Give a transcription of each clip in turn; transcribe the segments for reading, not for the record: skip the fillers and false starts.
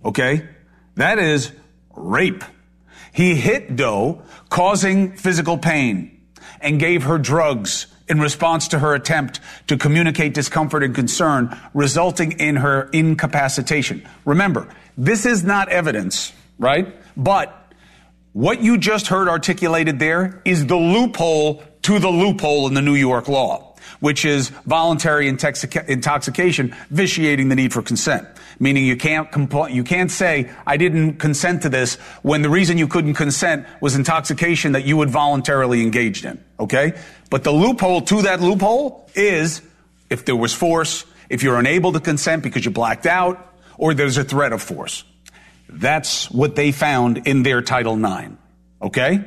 okay? That is rape. He hit Doe, causing physical pain, and gave her drugs in response to her attempt to communicate discomfort and concern, resulting in her incapacitation. Remember, this is not evidence, right? But what you just heard articulated there is the loophole to the loophole in the New York law, which is voluntary intoxication vitiating the need for consent. Meaning you can't say, I didn't consent to this when the reason you couldn't consent was intoxication that you had voluntarily engaged in, okay? But the loophole to that loophole is if there was force, if you're unable to consent because you blacked out, or there's a threat of force. That's what they found in their Title IX, okay?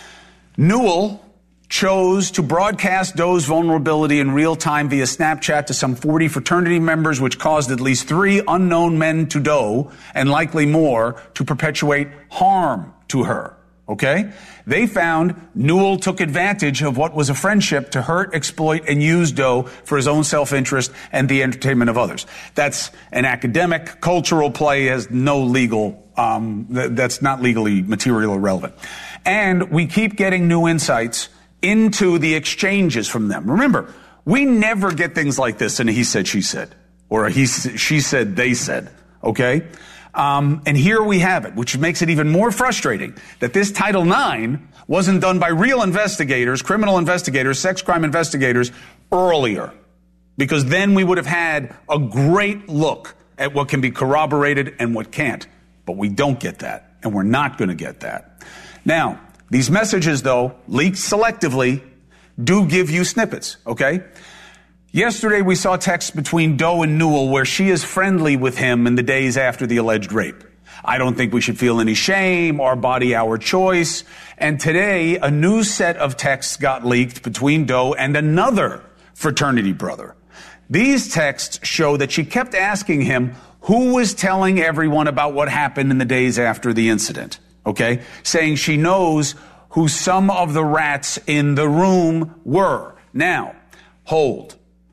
Newell chose to broadcast Doe's vulnerability in real time via Snapchat to some 40 fraternity members, which caused at least 3 unknown men to Doe, and likely more, to perpetuate harm to her. Okay? They found Newell took advantage of what was a friendship to hurt, exploit, and use Doe for his own self-interest and the entertainment of others. That's an academic, cultural play, has no legal, that's not legally material or relevant. And we keep getting new insights into the exchanges from them. Remember, we never get things like this in a he said, she said, or a she said, they said, okay? And here we have it, which makes it even more frustrating that this Title IX wasn't done by real investigators, criminal investigators, sex crime investigators earlier, because then we would have had a great look at what can be corroborated and what can't. But we don't get that, and we're not going to get that. Now, these messages, though, leaked selectively, do give you snippets, okay? Yesterday, we saw texts between Doe and Newell where she is friendly with him in the days after the alleged rape. I don't think we should feel any shame, our body, our choice. And today, a new set of texts got leaked between Doe and another fraternity brother. These texts show that she kept asking him who was telling everyone about what happened in the days after the incident. Okay, saying she knows who some of the rats in the room were. Now, hold.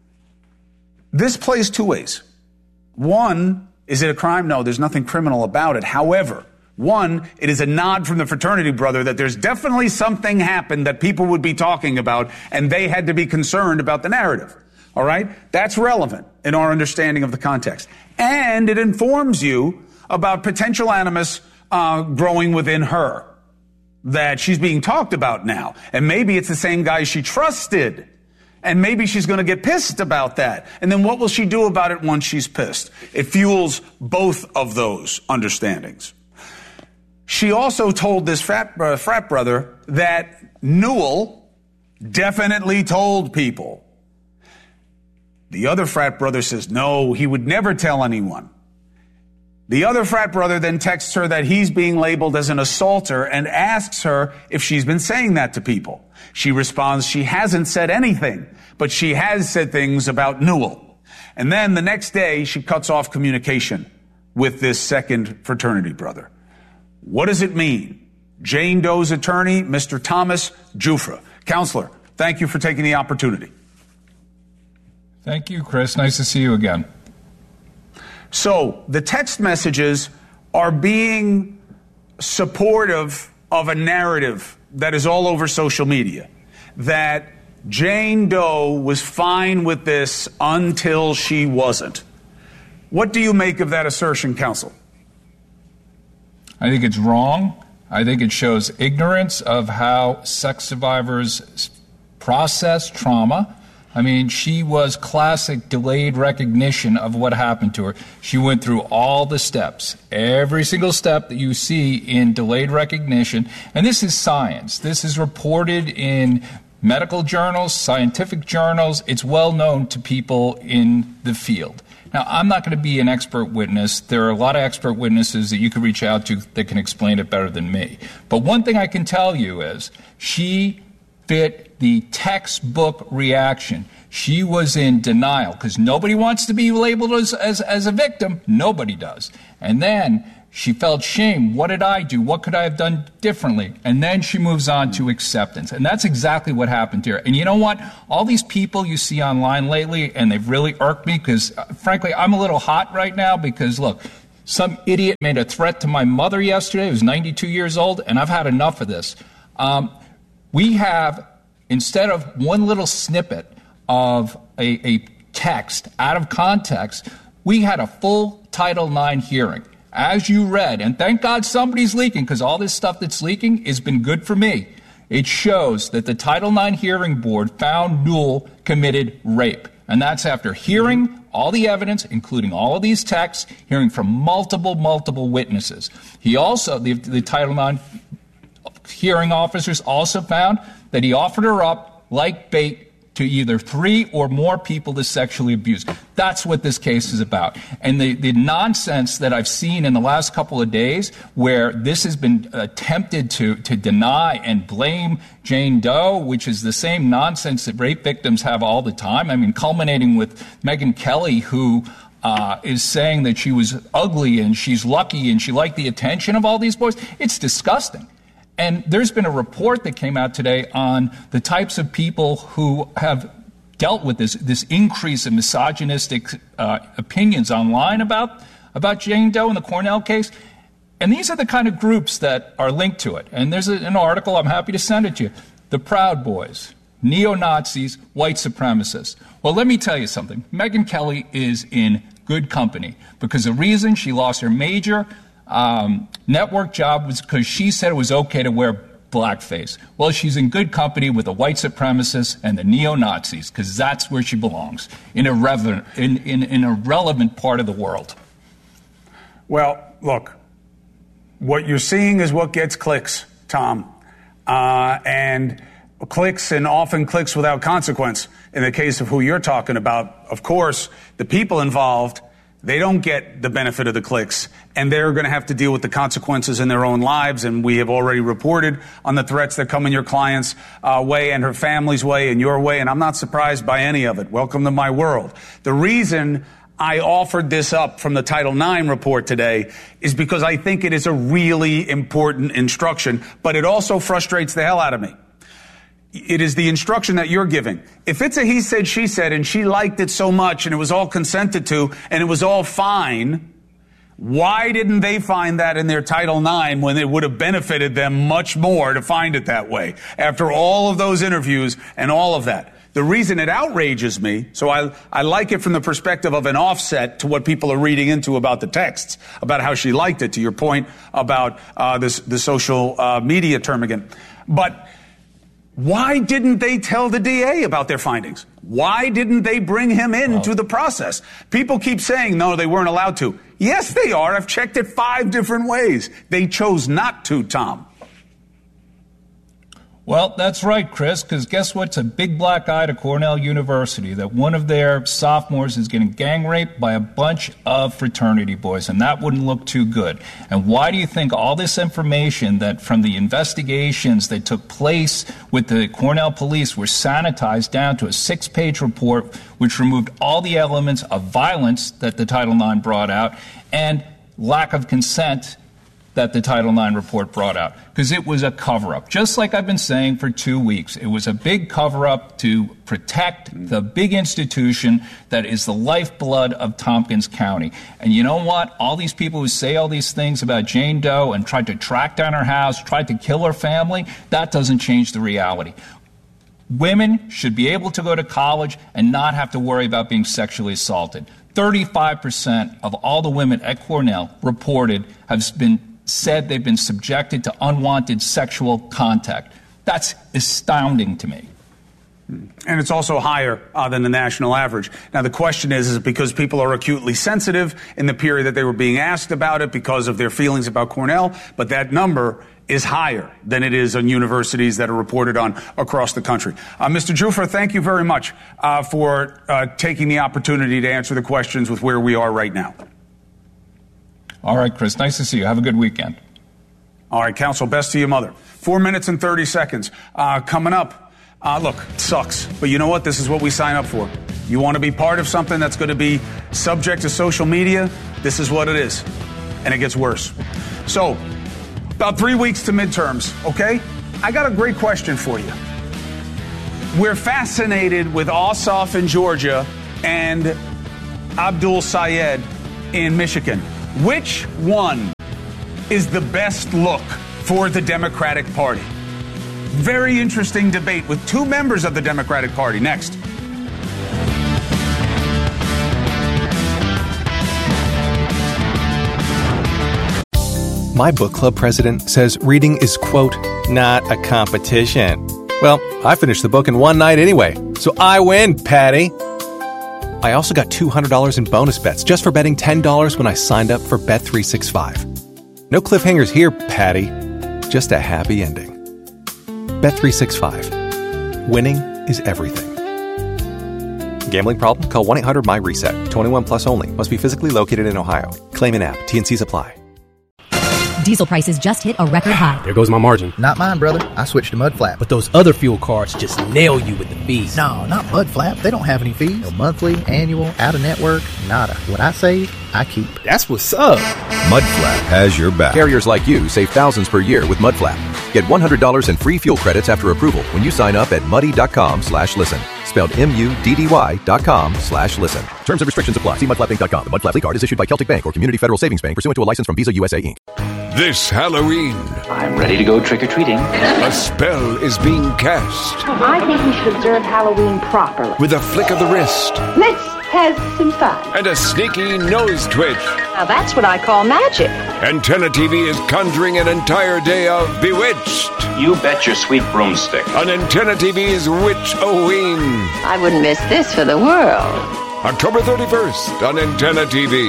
This plays 2 ways. One, is it a crime? No, there's nothing criminal about it. However, one, it is a nod from the fraternity brother that there's definitely something happened that people would be talking about, and they had to be concerned about the narrative. All right? That's relevant in our understanding of the context. And it informs you about potential animus growing within her, that she's being talked about now. And maybe it's the same guy she trusted. And maybe she's going to get pissed about that. And then what will she do about it once she's pissed? It fuels both of those understandings. She also told this frat brother that Newell definitely told people. The other frat brother says, no, he would never tell anyone. The other frat brother then texts her that he's being labeled as an assaulter and asks her if she's been saying that to people. She responds she hasn't said anything, but she has said things about Newell. And then the next day, she cuts off communication with this second fraternity brother. What does it mean? Jane Doe's attorney, Mr. Thomas Jufra. Counselor, thank you for taking the opportunity. Thank you, Chris. Nice to see you again. So the text messages are being supportive of a narrative that is all over social media, that Jane Doe was fine with this until she wasn't. What do you make of that assertion, counsel? I think it's wrong. I think it shows ignorance of how sex survivors process trauma. I mean, she was classic delayed recognition of what happened to her. She went through all the steps, every single step that you see in delayed recognition. And this is science. This is reported in medical journals, scientific journals. It's well known to people in the field. Now, I'm not going to be an expert witness. There are a lot of expert witnesses that you can reach out to that can explain it better than me. But one thing I can tell you is she fit the textbook reaction. She was in denial because nobody wants to be labeled as a victim. Nobody does. And then she felt shame. What did I do? What could I have done differently? And then she moves on to acceptance. And that's exactly what happened here. And you know what? All these people you see online lately, and they've really irked me because, frankly, I'm a little hot right now because, look, Some idiot made a threat to my mother yesterday, who's 92 years old, and I've had enough of this. We have, instead of one little snippet of a text out of context, we had a full Title IX hearing. As you read, and thank God somebody's leaking, because all this stuff that's leaking has been good for me. It shows that the Title IX hearing board found Newell committed rape. And that's after hearing all the evidence, including all of these texts, hearing from multiple witnesses. He also, the Title IX hearing officers also found that he offered her up like bait to either 3 or more people to sexually abuse. That's what this case is about. And the nonsense that I've seen in the last couple of days, where this has been attempted to deny and blame Jane Doe, which is the same nonsense that rape victims have all the time. I mean, culminating with Megyn Kelly, who is saying that she was ugly and she's lucky and she liked the attention of all these boys. It's disgusting. And there's been a report that came out today on the types of people who have dealt with this increase in misogynistic opinions online about Jane Doe in the Cornell case. And these are the kind of groups that are linked to it. And there's an article, I'm happy to send it to you. The Proud Boys, neo-Nazis, white supremacists. Well, let me tell you something. Megyn Kelly is in good company, because the reason she lost her major network job was because she said it was okay to wear blackface. Well, she's in good company with the white supremacists and the neo-Nazis, because that's where she belongs, in a relevant part of the world. Well, look, what you're seeing is what gets clicks, Tom, and clicks, and often clicks without consequence. In the case of who you're talking about, of course, the people involved, they don't get the benefit of the clicks, and they're going to have to deal with the consequences in their own lives. And we have already reported on the threats that come in your client's way and her family's way and your way, and I'm not surprised by any of it. Welcome to my world. The reason I offered this up from the Title IX report today is because I think it is a really important instruction, but it also frustrates the hell out of me. It is the instruction that you're giving. If it's a he said, she said, and she liked it so much and it was all consented to and it was all fine, why didn't they find that in their Title IX when it would have benefited them much more to find it that way after all of those interviews and all of that? The reason it outrages me, so I like it from the perspective of an offset to what people are reading into about the texts, about how she liked it, to your point about the social media termagant. But why didn't they tell the DA about their findings? Why didn't they bring him into the process? People keep saying, no, they weren't allowed to. Yes, they are. I've checked it 5 different ways. They chose not to, Tom. Well, that's right, Chris, because guess what? It's a big black eye to Cornell University that one of their sophomores is getting gang raped by a bunch of fraternity boys, and that wouldn't look too good. And why do you think all this information that from the investigations that took place with the Cornell police were sanitized down to a 6-page report which removed all the elements of violence that the Title IX brought out and lack of consent that the Title IX report brought out? Because it was a cover-up. Just like I've been saying for 2 weeks, it was a big cover-up to protect the big institution that is the lifeblood of Tompkins County. And you know what? All these people who say all these things about Jane Doe and tried to track down her house, tried to kill her family, that doesn't change the reality. Women should be able to go to college and not have to worry about being sexually assaulted. 35% of all the women at Cornell reported said they've been subjected to unwanted sexual contact. That's astounding to me. And it's also higher than the national average. Now, the question is it because people are acutely sensitive in the period that they were being asked about it because of their feelings about Cornell? But that number is higher than it is on universities that are reported on across the country. Mr. Jufer, thank you very much for taking the opportunity to answer the questions with where we are right now. All right, Chris. Nice to see you. Have a good weekend. All right, counsel, best to your mother. 4 minutes and 30 seconds. Coming up. Look, it sucks. But you know what? This is what we sign up for. You want to be part of something that's going to be subject to social media? This is what it is. And it gets worse. So, about 3 weeks to midterms, okay? I got a great question for you. We're fascinated with Ossoff in Georgia and Abdul Sayed in Michigan. Which one is the best look for the Democratic Party? Very interesting debate with two members of the Democratic Party. Next. My book club president says reading is, quote, not a competition. Well, I finished the book in one night anyway, so I win, Patty. I also got $200 in bonus bets just for betting $10 when I signed up for Bet365. No cliffhangers here, Patty. Just a happy ending. Bet365. Winning is everything. Gambling problem? Call 1-800-MY-RESET. 21 plus only. Must be physically located in Ohio. Claim in app. T&Cs apply. Diesel prices just hit a record high. There goes my margin. Not mine, brother. I switched to Mudflap. But those other fuel cards just nail you with the fees. No, not Mudflap. They don't have any fees. No monthly, annual, out-of-network, nada. What I save, I keep. That's what's up. Mudflap has your back. Carriers like you save thousands per year with Mudflap. Get $100 in free fuel credits after approval when you sign up at muddy.com/listen. Spelled MUDDY.com/listen. Terms and restrictions apply. See mudflapinc.com. The Mudflap card is issued by Celtic Bank or Community Federal Savings Bank pursuant to a license from Visa USA Inc. This Halloween, I'm ready to go trick-or-treating. A spell is being cast. I think we should observe Halloween properly. With a flick of the wrist. Let's have some fun. And a sneaky nose twitch. Now that's what I call magic. Antenna TV is conjuring an entire day of Bewitched. You bet your sweet broomstick. On Antenna TV's Witch-O-Ween. I wouldn't miss this for the world. October 31st on Antenna TV.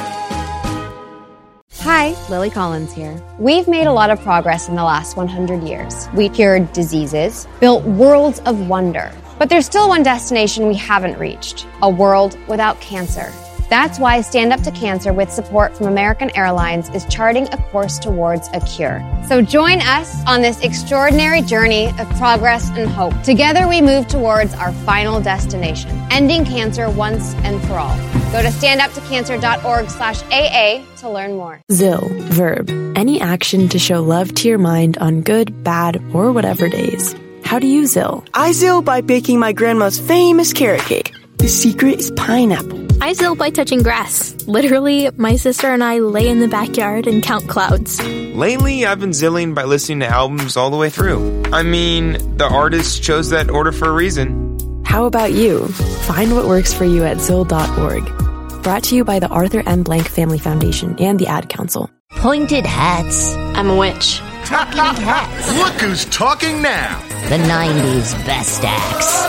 Hi, Lily Collins here. We've made a lot of progress in the last 100 years. We cured diseases, built worlds of wonder. But there's still one destination we haven't reached, a world without cancer. That's why Stand Up to Cancer, with support from American Airlines, is charting a course towards a cure. So join us on this extraordinary journey of progress and hope. Together we move towards our final destination, ending cancer once and for all. Go to standuptocancer.org/AA to learn more. ZIL, verb, any action to show love to your mind on good, bad, or whatever days. How do you ZIL? I ZIL by baking my grandma's famous carrot cake. The secret is pineapple. I ZIL by touching grass. Literally, my sister and I lay in the backyard and count clouds. Lately, I've been zilling by listening to albums all the way through. I mean, the artist chose that order for a reason. How about you? Find what works for you at ZIL.org. Brought to you by the Arthur M. Blank Family Foundation and the Ad Council. Pointed hats. I'm a witch. Talking hats. Look who's talking now. The 90s best acts.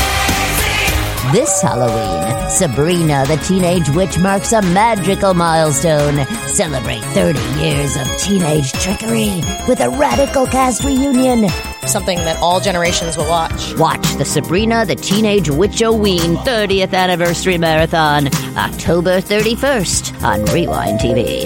This Halloween, Sabrina the Teenage Witch marks a magical milestone. Celebrate 30 years of teenage trickery with a radical cast reunion. Something that all generations will watch. Watch the Sabrina the Teenage Witch-O-Ween 30th Anniversary Marathon, October 31st on Rewind TV.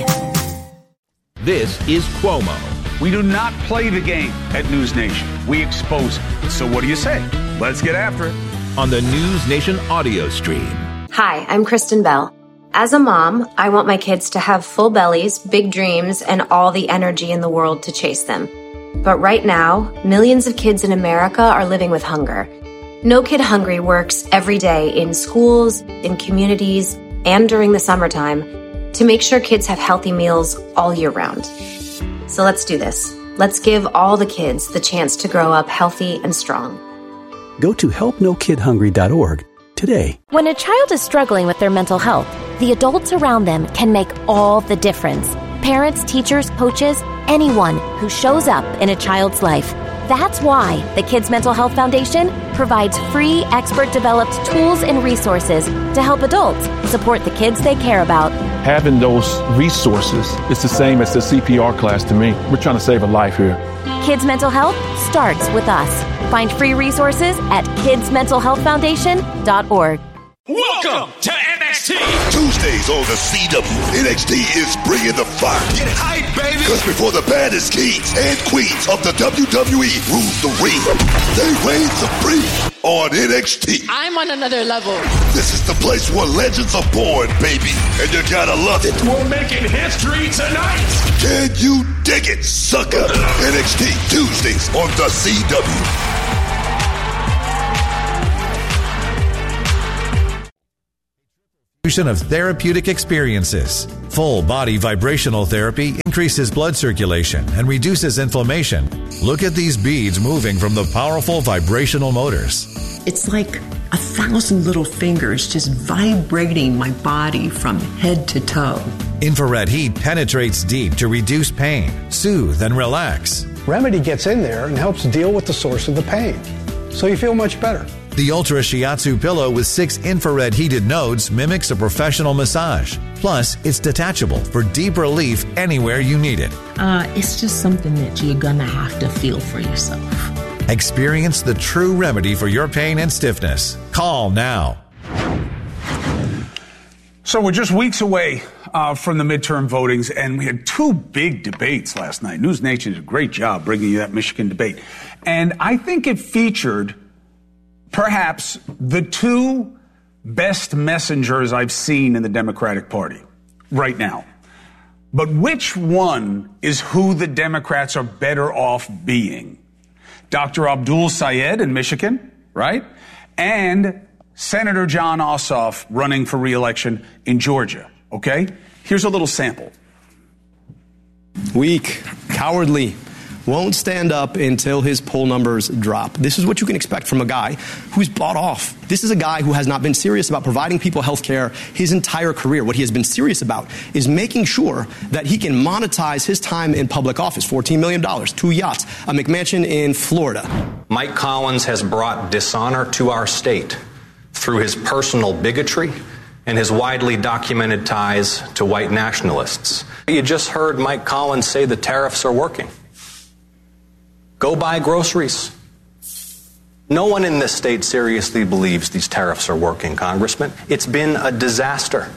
This is Cuomo. We do not play the game at News Nation. We expose it. So what do you say? Let's get after it. On the News Nation audio stream. Hi, I'm Kristen Bell. As a mom, I want my kids to have full bellies, big dreams, and all the energy in the world to chase them. But right now, millions of kids in America are living with hunger. No Kid Hungry works every day in schools, in communities, and during the summertime to make sure kids have healthy meals all year round. So let's do this. Let's give all the kids the chance to grow up healthy and strong. Go to helpnokidhungry.org today. When a child is struggling with their mental health, the adults around them can make all the difference. Parents, teachers, coaches, anyone who shows up in a child's life. That's why the Kids Mental Health Foundation provides free, expert-developed tools and resources to help adults support the kids they care about. Having those resources is the same as the CPR class to me. We're trying to save a life here. Kids Mental Health starts with us. Find free resources at kidsmentalhealthfoundation.org. Welcome to NXT. Tuesdays on the CW. NXT is bringing the fire. Get hype, baby. Because before the baddest kings and queens of the WWE rule the ring, they reign supreme on NXT. I'm on another level. This is the place where legends are born, baby. And you gotta love it. We're making history tonight. Can you dig it, sucker? NXT Tuesdays on the CW. of therapeutic experiences. Full body vibrational therapy increases blood circulation and reduces inflammation. Look at these beads moving from the powerful vibrational motors. It's like 1,000 little fingers just vibrating my body from head to toe. Infrared heat penetrates deep to reduce pain, soothe, and relax. Remedy gets in there and helps deal with the source of the pain, so you feel much better. The Ultra Shiatsu pillow with 6 infrared heated nodes mimics a professional massage. Plus, it's detachable for deep relief anywhere you need it. It's just something that you're gonna have to feel for yourself. Experience the true remedy for your pain and stiffness. Call now. So we're just weeks away from the midterm votings, and we had 2 big debates last night. News Nation did a great job bringing you that Michigan debate. And I think it featured perhaps the 2 best messengers I've seen in the Democratic Party right now. But which one is who the Democrats are better off being? Dr. Abdul Sayed in Michigan, right? And Senator Jon Ossoff running for re-election in Georgia, okay? Here's a little sample. Weak, cowardly, won't stand up until his poll numbers drop. This is what you can expect from a guy who's bought off. This is a guy who has not been serious about providing people health care his entire career. What he has been serious about is making sure that he can monetize his time in public office. $14 million, 2 yachts, a McMansion in Florida. Mike Collins has brought dishonor to our state through his personal bigotry and his widely documented ties to white nationalists. You just heard Mike Collins say the tariffs are working. Go buy groceries. No one in this state seriously believes these tariffs are working, Congressman. It's been a disaster.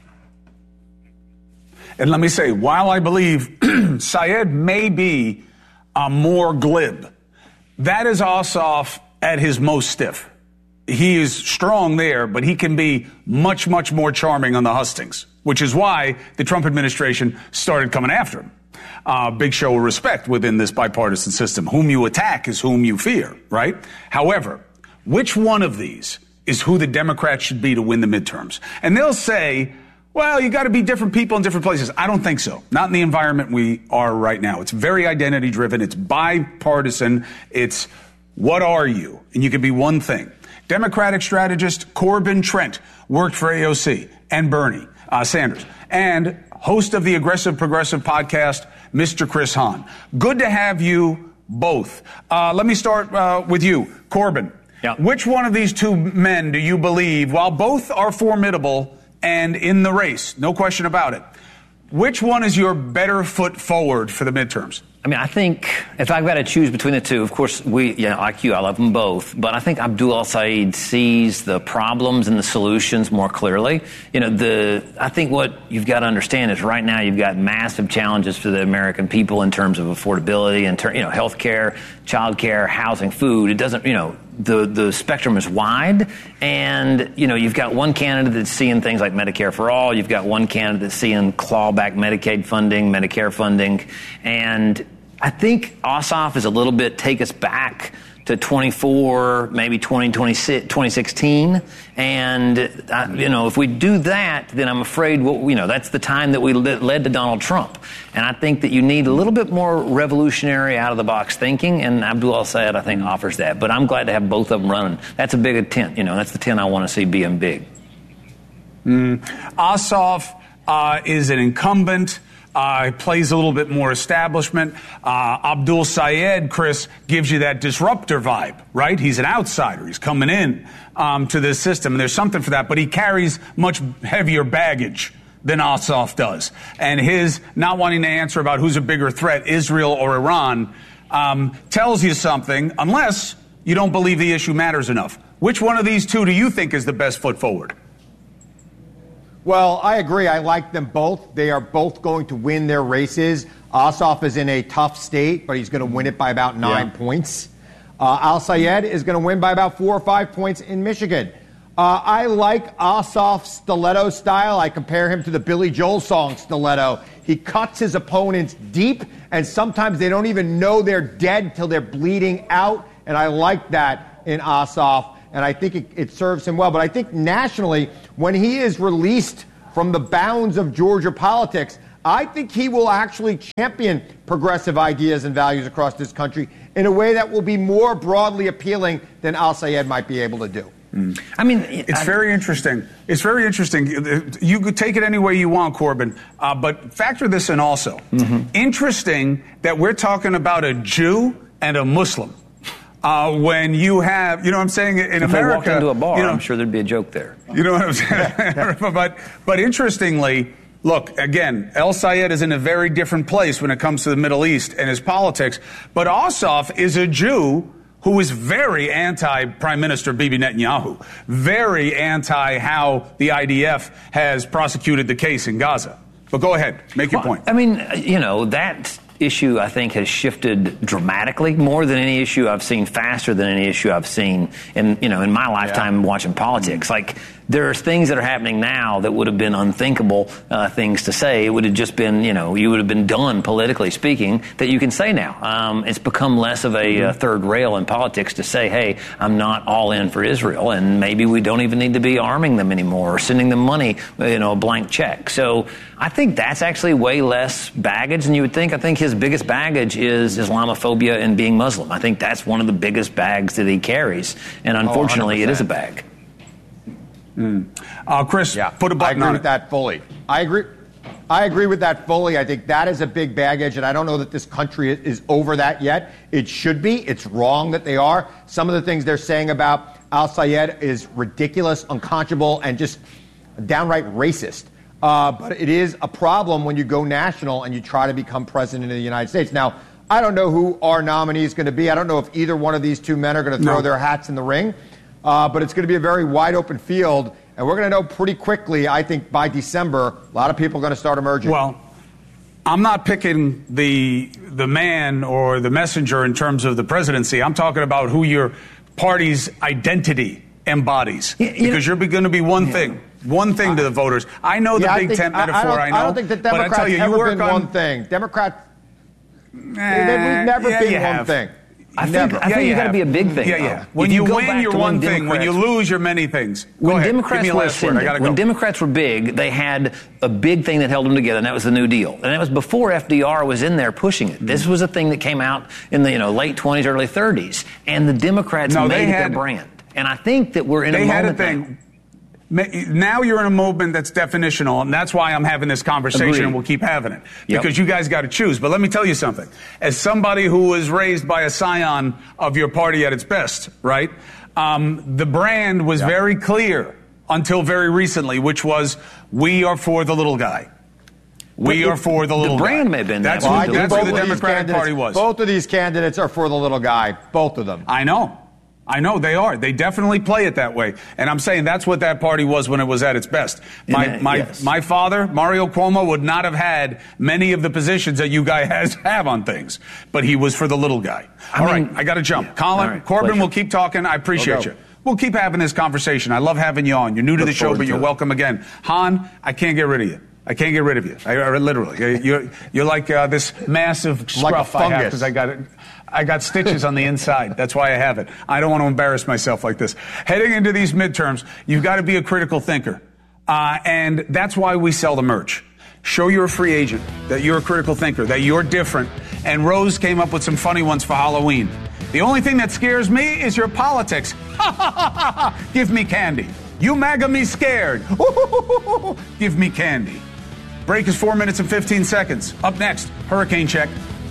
And let me say, while I believe Syed may be more glib, that is Ossoff at his most stiff. He is strong there, but he can be much, much more charming on the hustings, which is why the Trump administration started coming after him. Big show of respect within this bipartisan system. Whom you attack is whom you fear, right? However, which one of these is who the Democrats should be to win the midterms? And they'll say, well, you got to be different people in different places. I don't think so. Not in the environment we are right now. It's very identity driven. It's bipartisan. It's what are you? And you can be one thing. Democratic strategist Corbin Trent worked for AOC and Bernie Sanders, and host of the Aggressive Progressive podcast, Mr. Chris Hahn. Good to have you both. Let me start with you, Corbin. Yeah. Which one of these 2 men do you believe, while both are formidable and in the race, no question about it, which one is your better foot forward for the midterms? I mean, I think if I've got to choose between the 2, of course, like you, I love them both. But I think Abdul Sayed sees the problems and the solutions more clearly. I think what you've got to understand is right now you've got massive challenges for the American people in terms of affordability and health care, child care, housing, food. It doesn't, the spectrum is wide, and you've got one candidate that's seeing things like Medicare for all. You've got one candidate that's seeing clawback Medicaid funding, Medicare funding, and I think Ossoff is a little bit take us back to 24, maybe 2016. And, if we do that, then I'm afraid, that's the time that we led to Donald Trump. And I think that you need a little bit more revolutionary out-of-the-box thinking, and Abdul Sayed, I think, offers that. But I'm glad to have both of them running. That's a big tent. That's the tent I want to see being big. Ossoff is an incumbent. Plays a little bit more establishment. Abdul Sayed, Chris, gives you that disruptor vibe, right? He's an outsider. He's coming in to this system, and there's something for that. But he carries much heavier baggage than Ossoff does. And his not wanting to answer about who's a bigger threat, Israel or Iran, tells you something, unless you don't believe the issue matters enough. Which one of these 2 do you think is the best foot forward? Well, I agree. I like them both. They are both going to win their races. Ossoff is in a tough state, but he's going to win it by about 9 points. Al Sayed is going to win by about 4 or 5 points in Michigan. I like Ossoff's stiletto style. I compare him to the Billy Joel song Stiletto. He cuts his opponents deep, and sometimes they don't even know they're dead till they're bleeding out, and I like that in Ossoff. and I think it serves him well. But I think nationally, when he is released from the bounds of Georgia politics, I think he will actually champion progressive ideas and values across this country in a way that will be more broadly appealing than Al-Sayed might be able to do. I mean, it's very interesting. It's very interesting. You could take it any way you want, Corbin, but factor this in also. Interesting that we're talking about a Jew and a Muslim. When you have, you know what I'm saying, in if America. I walked into a bar, you know, I'm sure there'd be a joke there. You know what I'm saying? But interestingly, look, again, El-Sayed is in a very different place when it comes to the Middle East and his politics. But Ossoff is a Jew who is very anti-Prime Minister Bibi Netanyahu, very anti how the IDF has prosecuted the case in Gaza. But go ahead, make your point. I mean, you know, that issue, I think, has shifted dramatically, more than any issue I've seen, faster than any issue I've seen in my lifetime watching politics. Like, there are things that are happening now that would have been unthinkable things to say. It would have just been, you would have been done, politically speaking, that you can say now. It's become less of a third rail in politics to say, hey, I'm not all in for Israel, and maybe we don't even need to be arming them anymore or sending them money, a blank check. So I think that's actually way less baggage than you would think. I think his biggest baggage is Islamophobia and being Muslim. I think that's one of the biggest bags that he carries, and unfortunately, it is a bag. Chris, put a button on it. I agree with that fully. I agree with that fully. I think that is a big baggage, and I don't know that this country is over that yet. It should be. It's wrong that they are. Some of the things they're saying about Al-Sayed is ridiculous, unconscionable, and just downright racist. But it is a problem when you go national and you try to become president of the United States. Now, I don't know who our nominee is going to be. I don't know if either one of these two men are going to throw their hats in the ring. But it's going to be a very wide open field, and we're going to know pretty quickly, I think, by December, a lot of people are going to start emerging. Well, I'm not picking the man or the messenger in terms of the presidency. I'm talking about who your party's identity embodies, because you're going to be one thing to the voters. I know the Big Tent metaphor, I know. I don't think the Democrats have ever been one thing. Democrats, we've never been one thing. I think you got to be a big thing. Yeah. When you win, you're one thing. When you lose, you're many things. When Democrats were big, they had a big thing that held them together, and that was the New Deal. And that was before FDR was in there pushing it. This was a thing that came out in the late 20s, early 30s, and the Democrats made it their brand. And I think that we're in a moment now. Now you're in a movement that's definitional, and that's why I'm having this conversation, and we'll keep having it, because you guys got to choose. But let me tell you something. As somebody who was raised by a scion of your party at its best, right, the brand was very clear until very recently, which was, we are for the little guy. We are for the little guy. The brand may have been that's who the Democratic Party was. Both of these candidates are for the little guy. Both of them. I know they are. They definitely play it that way. And I'm saying that's what that party was when it was at its best. My father, Mario Cuomo, would not have had many of the positions that you guys have on things. But he was for the little guy. All right, I got to jump. Colin, Corbin, we'll keep talking. I appreciate you. We'll keep having this conversation. I love having you on. You're new to the show, but you're welcome again. Han, I can't get rid of you. I can't get rid of you. I literally. You're like this massive scruff I have because I got stitches on the inside. That's why I have it. I don't want to embarrass myself like this. Heading into these midterms, you've got to be a critical thinker. And that's why we sell the merch. Show you're a free agent, that you're a critical thinker, that you're different. And Rose came up with some funny ones for Halloween. The only thing that scares me is your politics. Give me candy. You MAGA me scared. Give me candy. Break is 4 minutes and 15 seconds. Up next, Hurricane Check.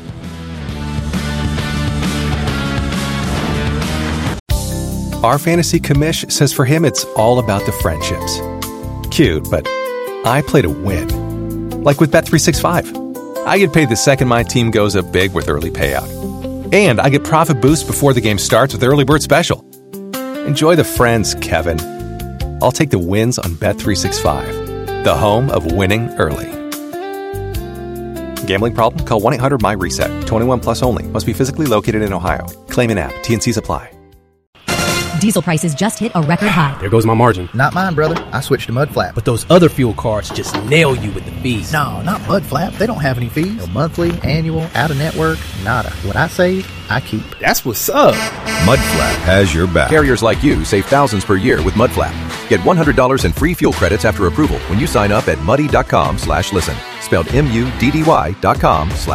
Our fantasy commish says for him it's all about the friendships. Cute, but I play to win. Like with Bet365. I get paid the second my team goes up big with early payout. And I get profit boost before the game starts with Early Bird Special. Enjoy the friends, Kevin. I'll take the wins on Bet365, the home of winning early. Gambling problem? Call 1-800-MY-RESET. 21 plus only. Must be physically located in Ohio. Claim an app. T&Cs apply. Diesel prices just hit a record high. There goes my margin. Not mine, brother. I switched to Mudflap. But those other fuel cards just nail you with the fees. No, not Mudflap. They don't have any fees. No monthly, annual, out of network, nada. What I save, I keep. That's what's up. Mudflap has your back. Carriers like you save thousands per year with Mudflap. Get $100 in free fuel credits after approval when you sign up at muddy.com/listen. Spelled MUDDY.com/listen.